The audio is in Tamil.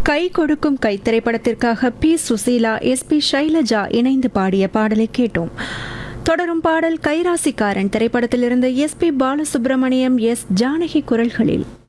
கை கொடுக்கும் கை திரைப்படத்திற்காக பி சுசீலா, எஸ்.பி. ஷைலஜா இணைந்து பாடிய பாடலை கேட்டோம். தொடரும் பாடல் கைராசிக்காரன் திரைப்படத்திலிருந்து எஸ்.பி. பாலசுப்ரமணியம், எஸ். ஜானகி குரல்களில்.